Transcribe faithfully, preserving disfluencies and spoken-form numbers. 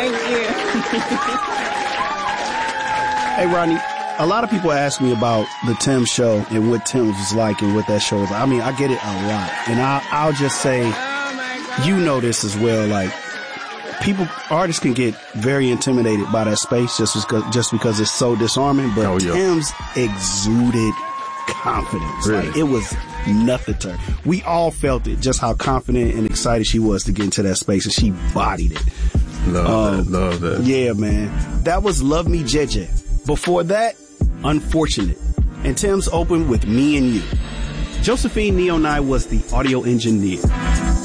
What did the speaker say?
Thank you. Hey, Rodney, a lot of people ask me about the Tim show and what Tim's was like and what that show was like. I mean, I get it a lot. And I'll, I'll just say, oh you know this as well, like, people, artists can get very intimidated by that space just because, just because it's so disarming, but oh, yeah. Tim's exuded confidence. Really? Like, it was nothing to her. We all felt it, just how confident and excited she was to get into that space, and she bodied it. Love um, that, love that. Yeah, man. That was Love Me J J. Before that, Unfortunate. And Tim's opened with Me and You. Josephine Neonai was the audio engineer.